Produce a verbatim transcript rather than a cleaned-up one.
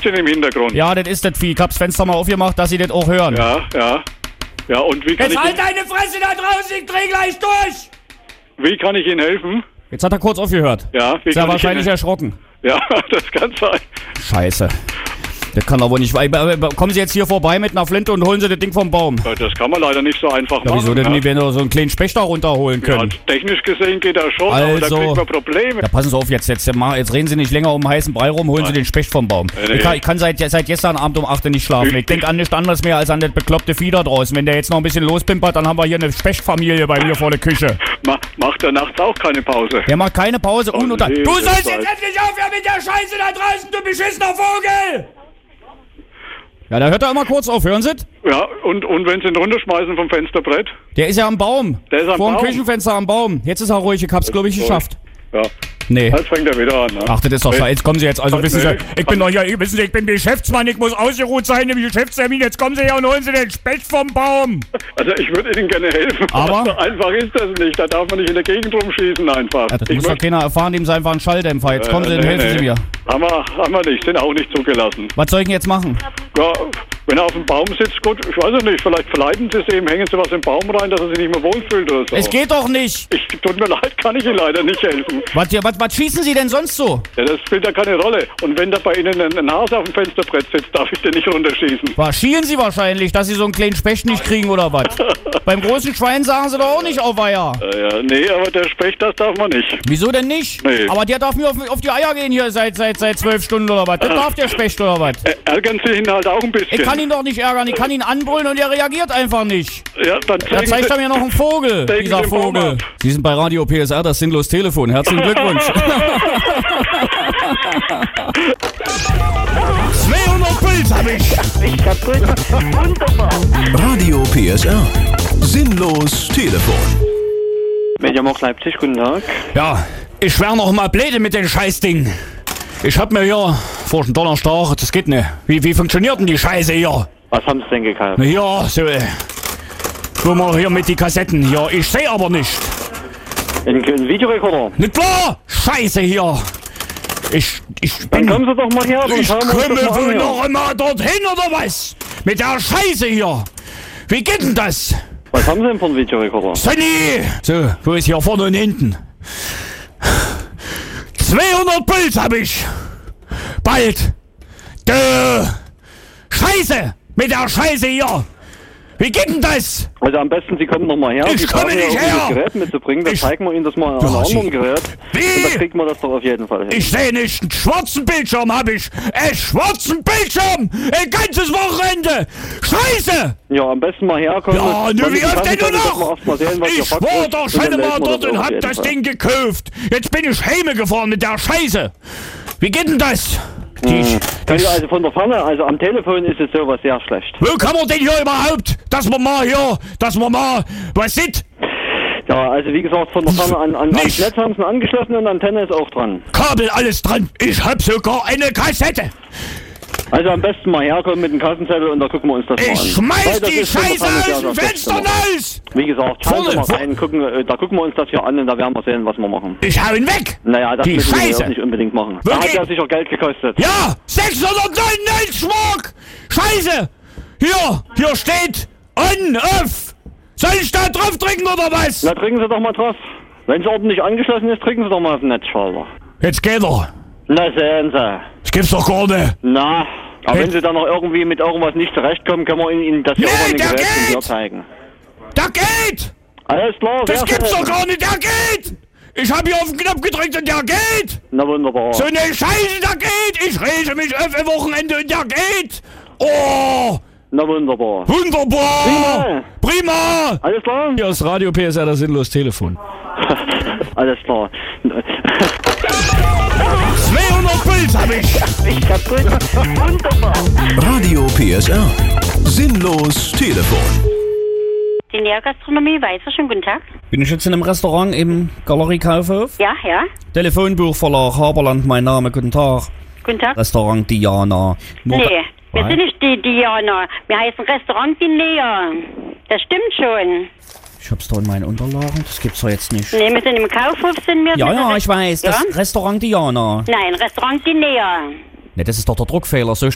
Quietschen im Hintergrund. Ja, das ist das Vieh. Ich hab's Fenster mal aufgemacht, dass Sie das auch hören. Ja, ja. Ja, und wie kann Jetzt ich halt Ihnen, deine Fresse da draußen, ich dreh gleich durch! wie kann ich Ihnen helfen? Jetzt hat er kurz aufgehört. Ja, wie Ist ja kann ich wahrscheinlich Ihnen, erschrocken. Ja, das kann sein. Scheiße. Das kann aber nicht. Kommen Sie jetzt hier vorbei mit einer Flinte und holen Sie das Ding vom Baum. Ja, das kann man leider nicht so einfach Ja, machen. wieso denn ja? nicht, wenn wir so einen kleinen Specht da runterholen Ja, können? technisch gesehen geht das schon, aber da Also- kriegt man Probleme. Ja, passen Sie auf, jetzt, jetzt, jetzt reden Sie nicht länger um den heißen Brei rum, holen Sie den Specht vom Baum. Nee, nee. Ich kann, ich kann seit, seit gestern Abend um acht Uhr nicht schlafen. Ich denke an nichts anderes mehr als an das bekloppte Vieh da draußen. Wenn der jetzt noch ein bisschen lospimpert, dann haben wir hier eine Spechtfamilie bei mir vor der Küche. Ma macht er nachts auch keine Pause? Der macht keine Pause. Oh, ununter nee, du das sollst weiß- jetzt endlich aufhören mit der Scheiße da draußen, du beschissener Vogel! Ja, da hört er immer kurz auf, hören Sie? Ja, und, und wenn Sie ihn runterschmeißen vom Fensterbrett? Der ist ja am Baum. Der ist am Vor dem Baum? Küchenfenster am Baum. Jetzt ist er ruhig, ich hab's, glaube ich, geschafft. Ja, Nee. jetzt fängt er wieder an. Ne? Ach, das ist doch Nee. scheiße. Jetzt kommen Sie jetzt, also Ach, wissen Sie, nee. ich bin doch hier, wissen Sie, ich bin Geschäftsmann, ich muss ausgeruht sein im Geschäftstermin. Jetzt kommen Sie her und holen Sie den Specht vom Baum. Also ich würde Ihnen gerne helfen, Aber? so einfach ist das nicht. Da darf man nicht in der Gegend rumschießen einfach. Ja, das ich muss doch möcht- keiner erfahren, dem Sie einfach einen Schalldämpfer. Jetzt kommen Sie Äh, und nee, helfen nee. Sie mir. Haben wir, haben wir nicht, sind auch nicht zugelassen. Was soll ich denn jetzt machen? Ja, wenn er auf dem Baum sitzt, gut, ich weiß es nicht, vielleicht verleiten Sie es ihm, hängen Sie was im Baum rein, dass er sich nicht mehr wohlfühlt oder so. Es geht doch nicht. Ich, tut mir leid, kann ich Ihnen leider nicht helfen. Was, was, was schießen Sie denn sonst so? Ja, das spielt ja keine Rolle. Und wenn da bei Ihnen ein, ein Hase auf dem Fensterbrett sitzt, darf ich den nicht runterschießen. Was schielen Sie wahrscheinlich, dass Sie so einen kleinen Specht nicht kriegen oder was? Beim großen Schwein sagen Sie doch auch nicht auf Eier. Äh, ja, nee, aber der Specht, das darf man nicht. Wieso denn nicht? Nee. Aber der darf mir auf, auf die Eier gehen hier seit seit seit zwölf Stunden oder was? Das darf der Specht oder was? Äh, ärgern Sie ihn halt auch ein bisschen. Ich kann ihn doch nicht ärgern, ich kann ihn anbrüllen und er reagiert einfach nicht. Ja, dann Da zeigen zeigt Sie- er mir noch einen Vogel, Zeigen dieser Sie den Baum Vogel. ab. Sie sind bei Radio P S R, das sinnlos Telefon. Herzlichen Glückwunsch. zweihundert Puls hab ich. Ich kaputt. Wunderbar. Radio P S R. Sinnlos Telefon. Mediamarkt Leipzig, guten Tag. Ja, ich wär noch mal bläde mit dem Scheißding. Ich hab mir hier vor dem Donnerstag, das geht nicht. Wie, wie funktioniert denn die Scheiße hier? Was haben Sie denn gekauft? Na ja, so, äh, guck mal hier mit die Kassetten hier. Ich seh aber nicht. Ein, ein Videorekorder. Nicht klar? Scheiße hier. Ich, ich Dann bin... kommen Sie doch mal her. dann Ich schauen wir uns komme das mal an, wohl ja. noch immer dorthin, oder was? Mit der Scheiße hier. Wie geht denn das? Was haben Sie denn für einen Videorekorder? Sonny! So, wo ist hier vorne und hinten? zweihundert Puls hab ich. Bald. Dö. Scheiße! Mit der Scheiße hier. Wie geht denn das? Also am besten, Sie kommen noch mal her. Ich Sie komme brauchen nicht ja her. irgendwie das Gerät mitzubringen. Dann Ich- zeigen wir Ihnen das mal an Ja, einem Sie- anderen Gerät. Wie? Und dann kriegen wir das doch auf jeden Fall hin. Ich sehe nicht. Einen schwarzen Bildschirm hab ich. Einen schwarzen Bildschirm. Ein ganzes Wochenende. Scheiße! Ja, am besten mal herkommen. Ja, und- nur und wie die oft denn Kasse nur können wir noch? erst mal sehen, was ihr Ich Fakt war ist. doch Und schon dann mal melden wir dort das und auf hab jeden das Fall. Ding gekauft. Jetzt bin ich heime gefahren mit der Scheiße. Wie geht denn das? Die, Hm. die, Ja, also von der Ferne, also am Telefon ist es sowas sehr schlecht. wo kann man denn hier überhaupt, dass man mal hier, dass man mal was sieht? Ja, also wie gesagt, von der Ferne an, an, ans Nicht. Netz haben sie ihn angeschlossen und Antenne ist auch dran. Kabel, alles dran. Ich hab sogar eine Kassette. Also am besten mal herkommen mit dem Kassenzettel und da gucken wir uns das mal an. Ich schmeiß Weil das die ist von der Scheiße Ferne sehr, aus dem sehr schlecht Fenster gemacht. raus. Wie gesagt, schauen Sie Vorne, mal vor- rein, gucken, äh, da gucken wir uns das hier an und da werden wir sehen, was wir machen. Ich hau ihn weg. Naja, das Die müssen wir Scheiße. jetzt nicht unbedingt machen. Da Wirklich? hat ja sicher Geld gekostet. Ja, sechshundertneunundneunzig Mark. Scheiße. Hier, hier steht on, off. Soll ich da drauf drücken oder was? Na, drücken Sie doch mal drauf. Wenn es ordentlich angeschlossen ist, drücken Sie doch mal auf den Netzschalter. Jetzt geht er. Na, sehen Sie. Das gibt's doch gar nicht. Na, aber Hey. wenn Sie dann noch irgendwie mit irgendwas nicht zurechtkommen, können wir Ihnen Ihnen das hier Nee, auch an den der Gerät von hier geht! zeigen. Da geht. Alles klar, Das sehr gibt's schön. doch gar nicht. Der geht. Ich hab hier auf den Knopf gedrückt und der geht. Na wunderbar. So eine Scheiße, der geht. Ich rege mich auf ein Wochenende und der geht. Oh, Na wunderbar. wunderbar. Prima. Prima. Alles klar? Hier ist Radio P S R, das sinnlos Telefon. Alles klar. zweihundert Puls hab ich. Ich kaputt. Wunderbar. Radio P S R. Sinnlos Telefon. Die Nährgastronomie Weißer, schönen guten Tag. Bin ich jetzt in einem Restaurant im Galerie Kaufhof? Ja, ja, Telefonbuchverlag Haberland, mein Name, guten Tag. guten Tag. Restaurant Diana. Nur- Nee, wir Was? sind nicht die Diana. Wir heißen Restaurant die Näher. Das stimmt schon. Ich hab's doch in meinen Unterlagen, das gibt's doch jetzt nicht. Nee, wir sind im Kaufhof, sind wir. Ja, Wir ja, sind- ich weiß, Ja? das Restaurant Diana. Nein, Restaurant die Näher. Ne, das ist doch der Druckfehler, so